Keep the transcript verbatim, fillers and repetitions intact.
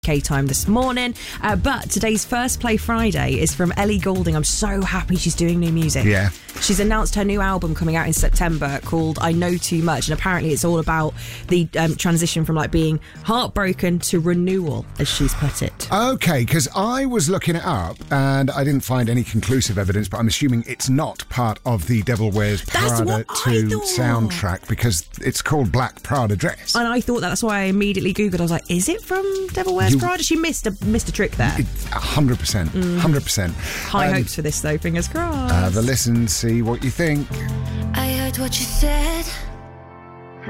U K time this morning. Uh, but today's First Play Friday is from Ellie Goulding. I'm so happy she's doing new music. Yeah. She's announced her new album coming out in September called I Know Too Much, and apparently it's all about the um, transition from like being heartbroken to renewal, as she's put it. Okay, because I was looking it up and I didn't find any conclusive evidence, but I'm assuming it's not part of the Devil Wears That's Prada what I two thought. soundtrack because it's called Black Prada Dress. And I thought that, that's why I immediately Googled. I was like, is it from Devil Wears You- Prada? She missed a, missed a trick there. one hundred percent. one hundred percent. High Um, hopes for this though, fingers crossed. Have a listen, see what you think. I heard what you said.